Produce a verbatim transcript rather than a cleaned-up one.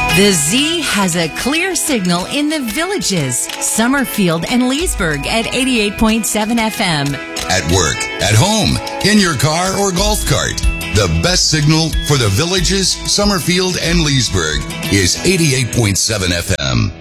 The Z has a clear signal in the Villages, Summerfield and Leesburg at eighty-eight point seven F M. At work, at home, in your car or golf cart. The best signal for the Villages, Summerfield and Leesburg is eighty-eight point seven F M.